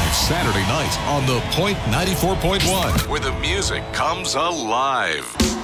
Saturday night on The Point 94.1, where the music comes alive.